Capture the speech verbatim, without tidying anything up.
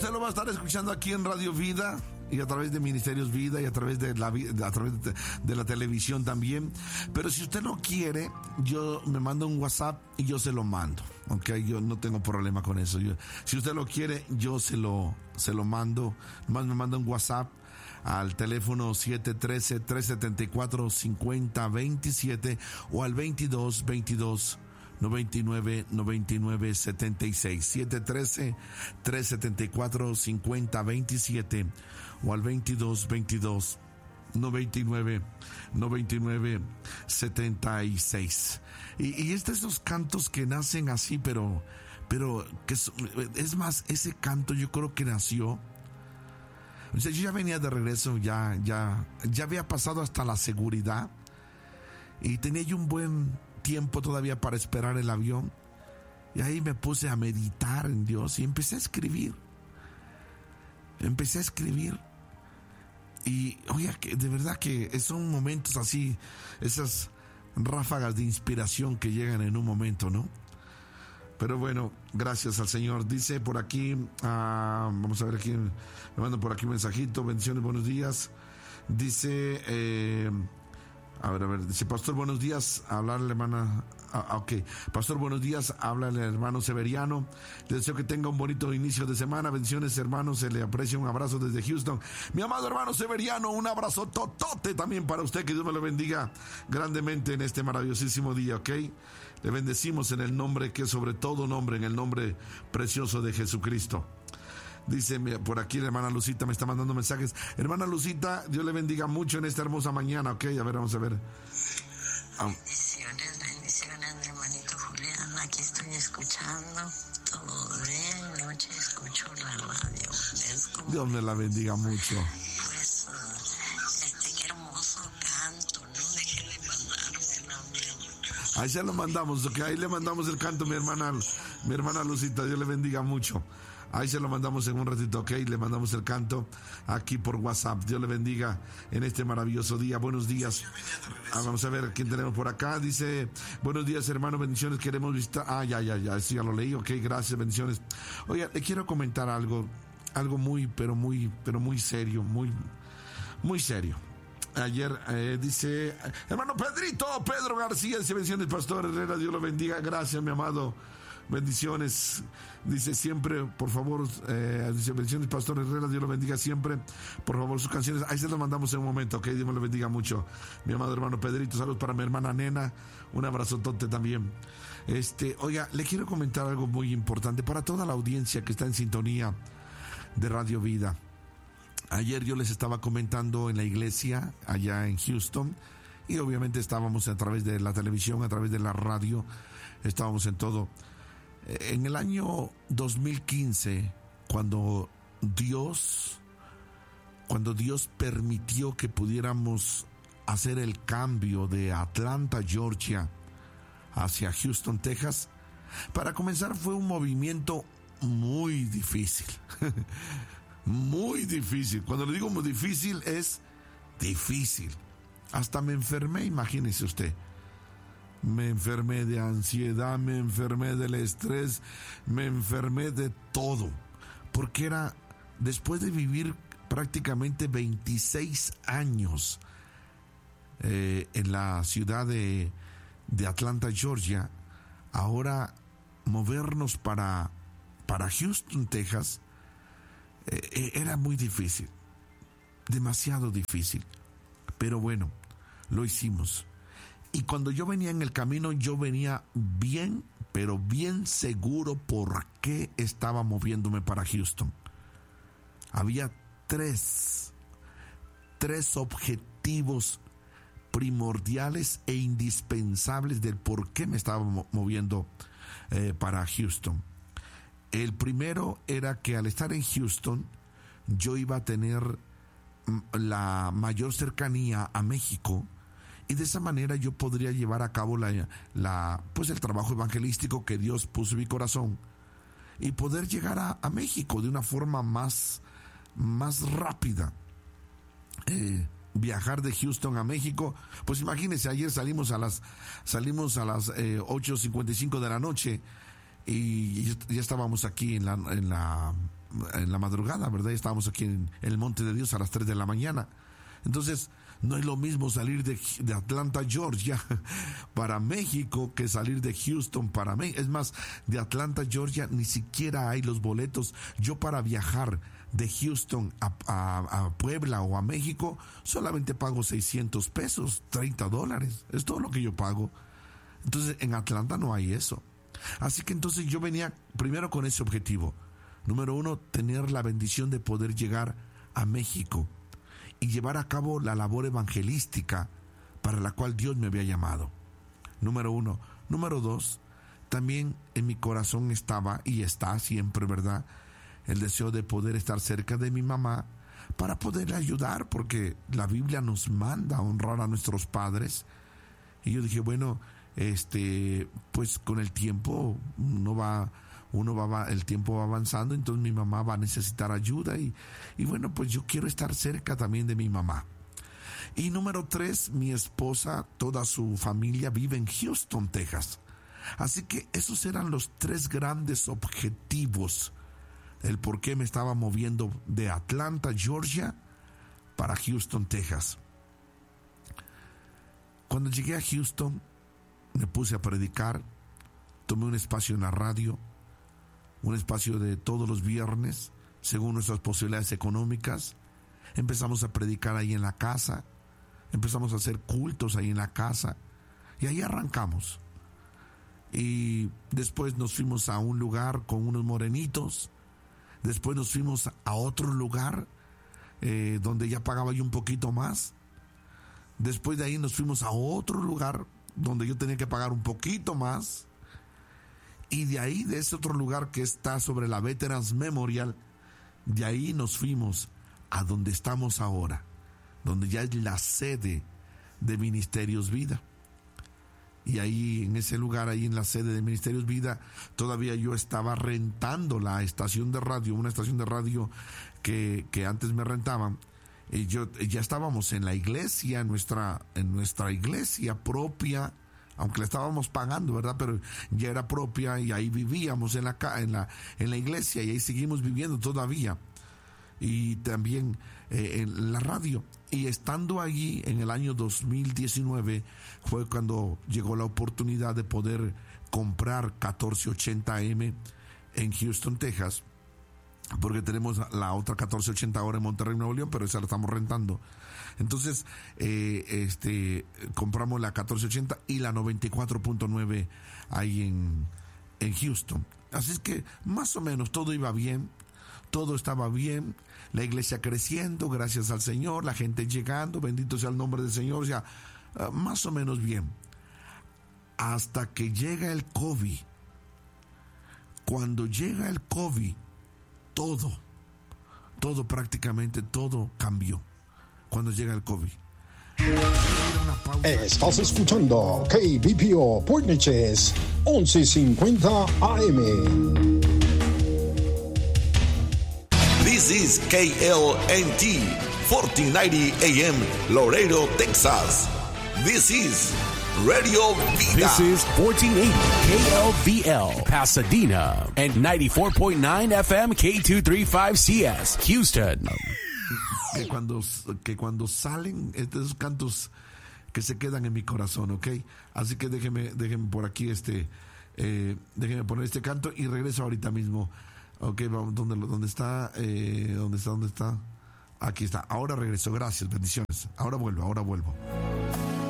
usted lo va a estar escuchando aquí en Radio Vida y a través de Ministerios Vida y a través de la, a través de, de la televisión también. Pero si usted no quiere, yo me mando un WhatsApp y yo se lo mando. Ok, yo no tengo problema con eso. Yo, si usted lo quiere, yo se lo, se lo mando. Más me manda un WhatsApp al teléfono siete uno tres, tres siete cuatro, cinco cero dos siete o al veintidós veintidós noventa y nueve noventa y nueve setenta y seis, siete uno tres, tres siete cuatro, cinco cero dos siete o al veintidós veintidós noventa y nueve noventa y nueve setenta y seis. Y, y es de esos cantos que nacen así, pero, pero que es, es más, ese canto yo creo que nació. O sea, yo ya venía de regreso, ya, ya, ya había pasado hasta la seguridad y tenía yo un buen tiempo todavía para esperar el avión. Y ahí me puse a meditar en Dios y empecé a escribir. Empecé a escribir. Y, oiga, que de verdad que son momentos así, esas ráfagas de inspiración que llegan en un momento, ¿no? Pero bueno, gracias al Señor. Dice por aquí, uh, vamos a ver aquí, me mandan por aquí un mensajito, bendiciones, buenos días. Dice, eh, a ver, a ver, dice, pastor, buenos días, hablar la hermana, ah, ok, pastor, buenos días, habla el hermano Severiano, le deseo que tenga un bonito inicio de semana, bendiciones hermanos, se le aprecia, un abrazo desde Houston, mi amado hermano Severiano, un abrazo totote también para usted, que Dios me lo bendiga grandemente en este maravillosísimo día, ok, le bendecimos en el nombre que es sobre todo nombre, en el nombre precioso de Jesucristo. Dice por aquí la hermana Lucita, me está mandando mensajes. Hermana Lucita, Dios le bendiga mucho en esta hermosa mañana, ok, a ver, vamos a ver. Um, bendiciones, bendiciones, mi hermanito Julián, aquí estoy escuchando, todo bien, noche escucho la radio. Es como, Dios me la bendiga mucho. Pues, este, qué hermoso canto, no deje de mandármelo, mi amor. Ahí se lo mandamos, ok, ahí le mandamos el canto, mi hermana, mi hermana Lucita, Dios le bendiga mucho. Ahí se lo mandamos en un ratito, ok, le mandamos el canto aquí por WhatsApp. Dios le bendiga en este maravilloso día. Buenos días. Ah, vamos a ver quién tenemos por acá. Dice, buenos días hermano, bendiciones, queremos visitar. Ah, ya, ya, ya, eso ya lo leí, ok, gracias, bendiciones. Oiga, le quiero comentar algo, algo muy, pero muy, pero muy serio, muy, muy serio. Ayer eh, dice, hermano Pedrito, Pedro García, dice, bendiciones, pastor Herrera, Dios lo bendiga, gracias, mi amado. Bendiciones, dice siempre, por favor, eh, dice bendiciones, pastor Herrera, Dios lo bendiga siempre, por favor, sus canciones, ahí se las mandamos en un momento, ok, Dios me lo bendiga mucho, mi amado hermano Pedrito, saludos para mi hermana Nena, un abrazotote también. Este, oiga, le quiero comentar algo muy importante para toda la audiencia que está en sintonía de Radio Vida. Ayer yo les estaba comentando en la iglesia, allá en Houston, y obviamente estábamos a través de la televisión, a través de la radio, estábamos en todo. En el año dos mil quince, cuando Dios, cuando Dios permitió que pudiéramos hacer el cambio de Atlanta, Georgia, hacia Houston, Texas, para comenzar fue un movimiento muy difícil, muy difícil. Cuando le digo muy difícil, es difícil. Hasta me enfermé, imagínese usted. Me enfermé de ansiedad, me enfermé del estrés, me enfermé de todo, porque era después de vivir prácticamente veintiséis años eh, en la ciudad de, de Atlanta, Georgia, ahora movernos para, para Houston, Texas, eh, era muy difícil, demasiado difícil, pero bueno, lo hicimos. Y cuando yo venía en el camino, yo venía bien, pero bien seguro por qué estaba moviéndome para Houston. Había tres, tres objetivos primordiales e indispensables del por qué me estaba moviendo eh, para Houston. El primero era que al estar en Houston, yo iba a tener la mayor cercanía a México, y de esa manera yo podría llevar a cabo la, la, pues el trabajo evangelístico que Dios puso en mi corazón y poder llegar a, a México de una forma más, más rápida. Eh, viajar de Houston a México, pues imagínense, ayer salimos a las, salimos a las eh, ocho cincuenta y cinco de la noche y ya estábamos aquí en la, en la en la madrugada, ¿verdad? Estábamos aquí en el Monte de Dios a las tres de la mañana. Entonces, no es lo mismo salir de, de Atlanta, Georgia, para México, que salir de Houston para México. Es más, de Atlanta, Georgia, ni siquiera hay los boletos. Yo para viajar de Houston a, a, a Puebla o a México, solamente pago seiscientos pesos, treinta dólares. Es todo lo que yo pago. Entonces, en Atlanta no hay eso. Así que entonces yo venía primero con ese objetivo. Número uno, tener la bendición de poder llegar a México y llevar a cabo la labor evangelística para la cual Dios me había llamado. Número uno. Número dos, también en mi corazón estaba y está siempre, ¿verdad?, el deseo de poder estar cerca de mi mamá para poderle ayudar, porque la Biblia nos manda a honrar a nuestros padres. Y yo dije, bueno, este, pues con el tiempo uno va... uno va, el tiempo va avanzando, entonces mi mamá va a necesitar ayuda y, y bueno, pues yo quiero estar cerca también de mi mamá. Y número tres, mi esposa, toda su familia vive en Houston, Texas. Así que esos eran los tres grandes objetivos, el por qué me estaba moviendo de Atlanta, Georgia, para Houston, Texas. Cuando llegué a Houston, me puse a predicar, tomé un espacio en la radio, un espacio de todos los viernes, según nuestras posibilidades económicas. Empezamos a predicar ahí en la casa, empezamos a hacer cultos ahí en la casa, y ahí arrancamos. Y después nos fuimos a un lugar con unos morenitos, después nos fuimos a otro lugar, eh, donde ya pagaba yo un poquito más. Después de ahí nos fuimos a otro lugar, donde yo tenía que pagar un poquito más. Y de ahí, de ese otro lugar que está sobre la Veterans Memorial, de ahí nos fuimos a donde estamos ahora, donde ya es la sede de Ministerios Vida. Y ahí, en ese lugar, ahí en la sede de Ministerios Vida, todavía yo estaba rentando la estación de radio, una estación de radio que, que antes me rentaban. Y yo, ya estábamos en la iglesia, en nuestra, en nuestra iglesia propia, aunque la estábamos pagando, ¿verdad? Pero ya era propia y ahí vivíamos en la, en la, en la iglesia y ahí seguimos viviendo todavía. Y también eh, en la radio. Y estando allí en el año dos mil diecinueve fue cuando llegó la oportunidad de poder comprar catorce ochenta A M en Houston, Texas, porque tenemos la otra catorce ochenta ahora en Monterrey, Nuevo León, pero esa la estamos rentando. Entonces, eh, este, compramos la catorce ochenta y la noventa y cuatro punto nueve ahí en, en Houston. Así es que más o menos todo iba bien, todo estaba bien, la iglesia creciendo, gracias al Señor, la gente llegando, bendito sea el nombre del Señor, o sea, uh, más o menos bien. Hasta que llega el COVID. Cuando llega el COVID, todo, todo prácticamente, todo cambió. Cuando llega el COVID. Estás escuchando K B P O Port Neches once cincuenta A M. This is K L N T fourteen ninety A M Laredo, Texas. This is Radio Vida. This is fourteen eighty K L V L Pasadena and ninety-four point nine F M K two thirty-five C S Houston. Que cuando, que cuando salen estos cantos que se quedan en mi corazón, ¿ok? Así que déjeme, déjeme por aquí este, eh, déjeme poner este canto y regreso ahorita mismo. Ok, vamos, ¿dónde, dónde está? Eh, ¿Dónde está? ¿Dónde está? Aquí está. Ahora regreso. Gracias, bendiciones. Ahora vuelvo, ahora vuelvo.